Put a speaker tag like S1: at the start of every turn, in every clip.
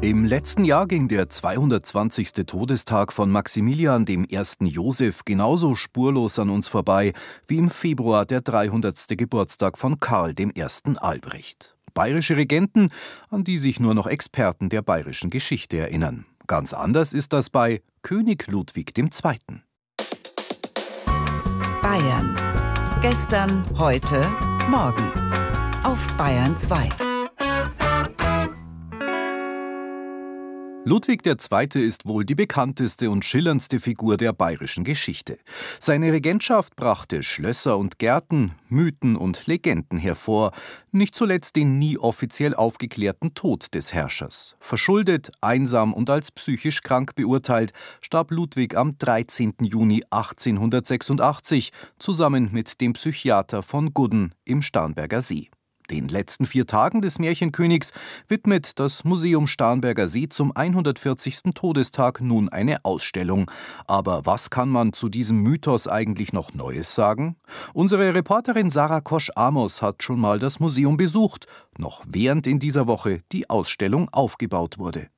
S1: Im letzten Jahr ging der 220. Todestag von Maximilian I. Joseph genauso spurlos an uns vorbei wie im Februar der 300. Geburtstag von Karl I. Albrecht. Bayerische Regenten, an die sich nur noch Experten der bayerischen Geschichte erinnern. Ganz anders ist das bei König Ludwig II.
S2: Bayern. Gestern, heute, morgen. Auf Bayern 2.
S1: Ludwig II. Ist wohl die bekannteste und schillerndste Figur der bayerischen Geschichte. Seine Regentschaft brachte Schlösser und Gärten, Mythen und Legenden hervor, nicht zuletzt den nie offiziell aufgeklärten Tod des Herrschers. Verschuldet, einsam und als psychisch krank beurteilt, starb Ludwig am 13. Juni 1886 zusammen mit dem Psychiater von Gudden im Starnberger See. Den letzten 4 Tagen des Märchenkönigs widmet das Museum Starnberger See zum 140. Todestag nun eine Ausstellung. Aber was kann man zu diesem Mythos eigentlich noch Neues sagen? Unsere Reporterin Sarah Kosch-Amos hat schon mal das Museum besucht, noch während in dieser Woche die Ausstellung aufgebaut wurde.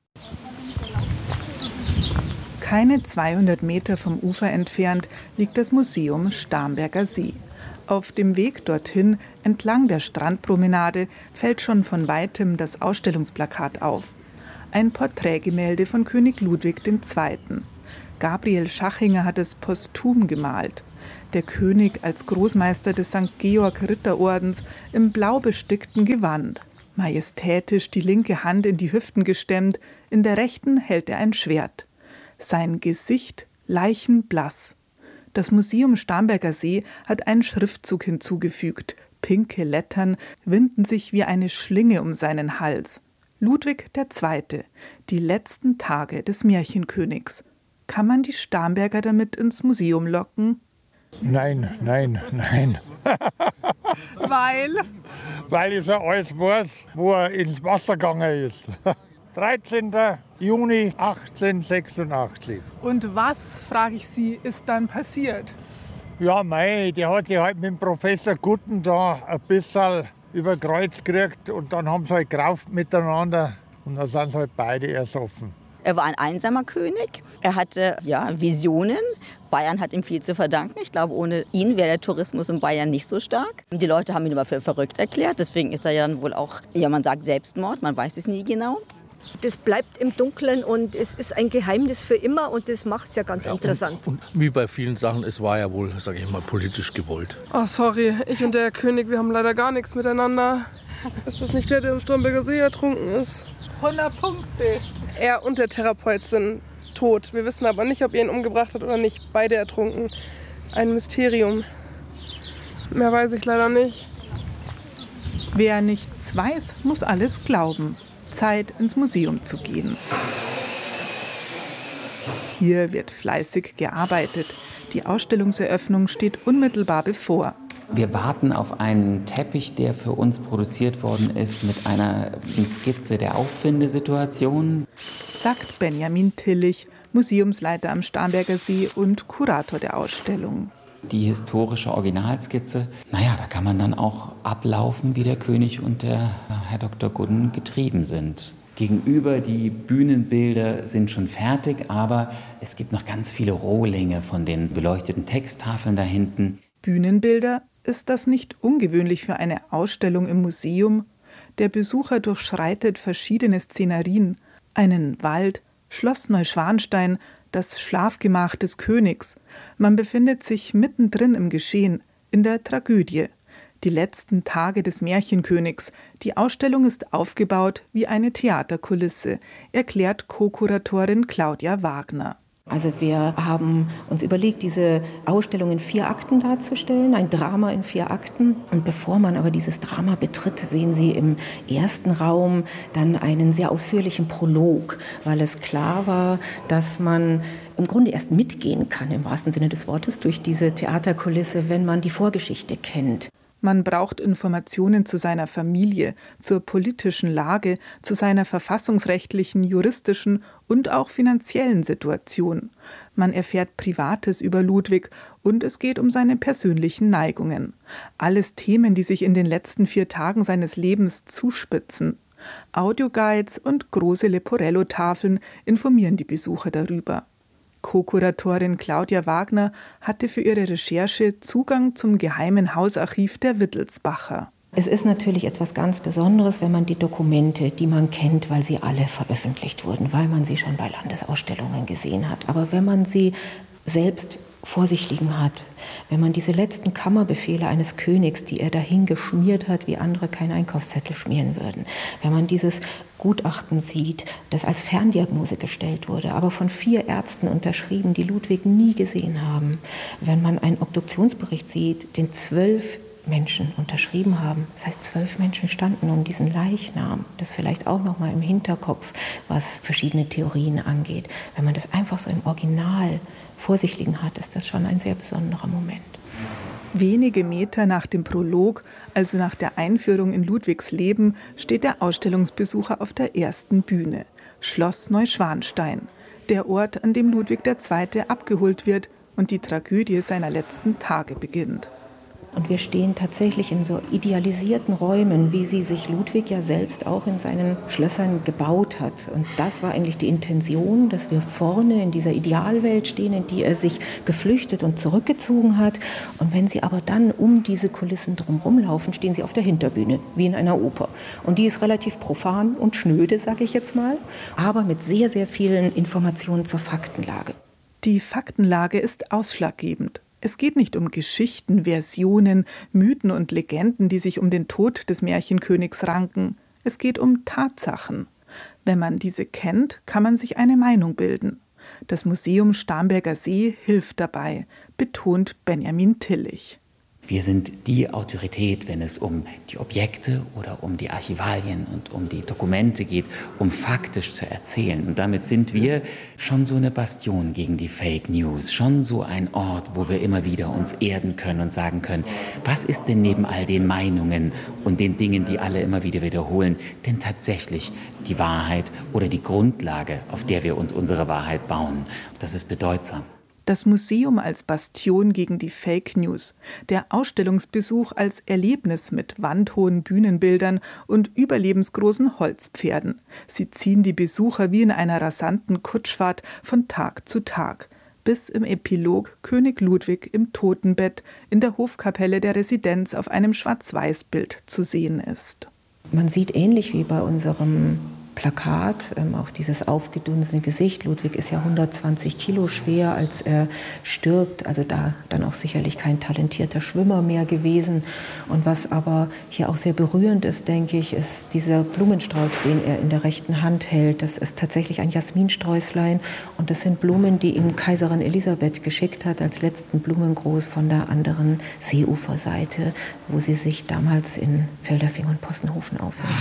S3: Keine 200 Meter vom Ufer entfernt liegt das Museum Starnberger See. Auf dem Weg dorthin, entlang der Strandpromenade, fällt schon von weitem das Ausstellungsplakat auf. Ein Porträtgemälde von König Ludwig II. Gabriel Schachinger hat es posthum gemalt. Der König als Großmeister des St. Georg Ritterordens im blau bestickten Gewand. Majestätisch die linke Hand in die Hüften gestemmt, in der rechten hält er ein Schwert. Sein Gesicht leichenblass. Das Museum Starnberger See hat einen Schriftzug hinzugefügt. Pinke Lettern winden sich wie eine Schlinge um seinen Hals. Ludwig II., die letzten Tage des Märchenkönigs. Kann man die Starnberger damit ins Museum locken?
S4: Nein.
S3: Weil?
S4: Weil ich schon alles weiß, wo er ins Wasser gegangen ist. 13. Juni 1886.
S3: Und was, frage ich Sie, ist dann passiert?
S4: Ja, der hat sich halt mit dem Professor Gudden da ein bisschen über Kreuz gekriegt und dann haben sie halt gerauft miteinander und dann sind sie halt beide ersoffen.
S5: Er war ein einsamer König, er hatte Visionen. Bayern hat ihm viel zu verdanken. Ich glaube, ohne ihn wäre der Tourismus in Bayern nicht so stark. Die Leute haben ihn aber für verrückt erklärt, deswegen ist er ja dann wohl auch, man sagt Selbstmord, man weiß es nie genau.
S6: Das bleibt im Dunkeln und es ist ein Geheimnis für immer und das macht es ja ganz interessant.
S7: Und wie bei vielen Sachen, es war ja wohl, sage ich mal, politisch gewollt.
S8: Oh, sorry, ich und der König, wir haben leider gar nichts miteinander. Ist das nicht der im Starnberger See ertrunken ist?
S3: 100 Punkte.
S8: Er und der Therapeut sind tot. Wir wissen aber nicht, ob er ihn umgebracht hat oder nicht. Beide ertrunken. Ein Mysterium. Mehr weiß ich leider nicht.
S3: Wer nichts weiß, muss alles glauben. Zeit, ins Museum zu gehen. Hier wird fleißig gearbeitet. Die Ausstellungseröffnung steht unmittelbar bevor.
S9: Wir warten auf einen Teppich, der für uns produziert worden ist mit einer Skizze der Auffindesituation,
S3: sagt Benjamin Tillich, Museumsleiter am Starnberger See und Kurator der Ausstellung.
S9: Die historische Originalskizze, da kann man dann auch ablaufen, wie der König und der Herr Dr. Gudden getrieben sind. Gegenüber, die Bühnenbilder sind schon fertig, aber es gibt noch ganz viele Rohlinge von den beleuchteten Texttafeln da hinten.
S3: Bühnenbilder? Ist das nicht ungewöhnlich für eine Ausstellung im Museum? Der Besucher durchschreitet verschiedene Szenerien. Einen Wald, Schloss Neuschwanstein, das Schlafgemach des Königs. Man befindet sich mittendrin im Geschehen, in der Tragödie. Die letzten Tage des Märchenkönigs. Die Ausstellung ist aufgebaut wie eine Theaterkulisse, erklärt Co-Kuratorin Claudia Wagner.
S10: Also wir haben uns überlegt, diese Ausstellung in 4 Akten darzustellen, ein Drama in 4 Akten. Und bevor man aber dieses Drama betritt, sehen Sie im ersten Raum dann einen sehr ausführlichen Prolog, weil es klar war, dass man im Grunde erst mitgehen kann, im wahrsten Sinne des Wortes, durch diese Theaterkulisse, wenn man die Vorgeschichte kennt.
S3: Man braucht Informationen zu seiner Familie, zur politischen Lage, zu seiner verfassungsrechtlichen, juristischen und auch finanziellen Situation. Man erfährt Privates über Ludwig und es geht um seine persönlichen Neigungen. Alles Themen, die sich in den letzten 4 Tagen seines Lebens zuspitzen. Audioguides und große Leporello-Tafeln informieren die Besucher darüber. Co-Kuratorin Claudia Wagner hatte für ihre Recherche Zugang zum geheimen Hausarchiv der Wittelsbacher.
S10: Es ist natürlich etwas ganz Besonderes, wenn man die Dokumente, die man kennt, weil sie alle veröffentlicht wurden, weil man sie schon bei Landesausstellungen gesehen hat. Aber wenn man sie selbst vor sich liegen hat, wenn man diese letzten Kammerbefehle eines Königs, die er dahin geschmiert hat, wie andere keinen Einkaufszettel schmieren würden, wenn man dieses Gutachten sieht, das als Ferndiagnose gestellt wurde, aber von 4 Ärzten unterschrieben, die Ludwig nie gesehen haben, wenn man einen Obduktionsbericht sieht, den 12 Menschen unterschrieben haben. Das heißt, 12 Menschen standen um diesen Leichnam. Das vielleicht auch noch mal im Hinterkopf, was verschiedene Theorien angeht. Wenn man das einfach so im Original vor sich liegen hat, ist das schon ein sehr besonderer Moment.
S3: Wenige Meter nach dem Prolog, also nach der Einführung in Ludwigs Leben, steht der Ausstellungsbesucher auf der ersten Bühne. Schloss Neuschwanstein, der Ort, an dem Ludwig II. Abgeholt wird und die Tragödie seiner letzten Tage beginnt.
S10: Und wir stehen tatsächlich in so idealisierten Räumen, wie sie sich Ludwig ja selbst auch in seinen Schlössern gebaut hat. Und das war eigentlich die Intention, dass wir vorne in dieser Idealwelt stehen, in die er sich geflüchtet und zurückgezogen hat. Und wenn Sie aber dann um diese Kulissen drumherum laufen, stehen Sie auf der Hinterbühne, wie in einer Oper. Und die ist relativ profan und schnöde, sage ich jetzt mal, aber mit sehr, sehr vielen Informationen zur Faktenlage.
S3: Die Faktenlage ist ausschlaggebend. Es geht nicht um Geschichten, Versionen, Mythen und Legenden, die sich um den Tod des Märchenkönigs ranken. Es geht um Tatsachen. Wenn man diese kennt, kann man sich eine Meinung bilden. Das Museum Starnberger See hilft dabei, betont Benjamin Tillich.
S9: Wir sind die Autorität, wenn es um die Objekte oder um die Archivalien und um die Dokumente geht, um faktisch zu erzählen. Und damit sind wir schon so eine Bastion gegen die Fake News, schon so ein Ort, wo wir immer wieder uns erden können und sagen können, was ist denn neben all den Meinungen und den Dingen, die alle immer wieder wiederholen, denn tatsächlich die Wahrheit oder die Grundlage, auf der wir uns unsere Wahrheit bauen. Das ist bedeutsam.
S3: Das Museum als Bastion gegen die Fake News, der Ausstellungsbesuch als Erlebnis mit wandhohen Bühnenbildern und überlebensgroßen Holzpferden. Sie ziehen die Besucher wie in einer rasanten Kutschfahrt von Tag zu Tag, bis im Epilog König Ludwig im Totenbett in der Hofkapelle der Residenz auf einem Schwarz-Weiß-Bild zu sehen ist.
S10: Man sieht ähnlich wie bei unserem Plakat, auch dieses aufgedunsene Gesicht. Ludwig ist ja 120 Kilo schwer, als er stirbt. Also da dann auch sicherlich kein talentierter Schwimmer mehr gewesen. Und was aber hier auch sehr berührend ist, denke ich, ist dieser Blumenstrauß, den er in der rechten Hand hält. Das ist tatsächlich ein Jasminsträußlein. Und das sind Blumen, die ihm Kaiserin Elisabeth geschickt hat, als letzten Blumengruß von der anderen Seeuferseite, wo sie sich damals in Feldafing und Possenhofen aufhält.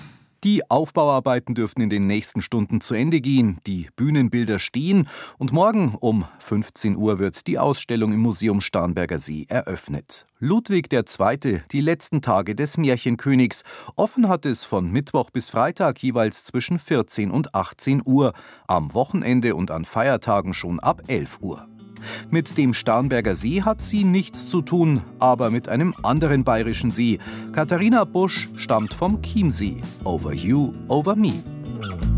S1: Die Aufbauarbeiten dürften in den nächsten Stunden zu Ende gehen. Die Bühnenbilder stehen und morgen um 15 Uhr wird die Ausstellung im Museum Starnberger See eröffnet. Ludwig II., die letzten Tage des Märchenkönigs. Offen hat es von Mittwoch bis Freitag jeweils zwischen 14 und 18 Uhr. Am Wochenende und an Feiertagen schon ab 11 Uhr. Mit dem Starnberger See hat sie nichts zu tun, aber mit einem anderen bayerischen See. Katharina Busch stammt vom Chiemsee. Over You, Over Me.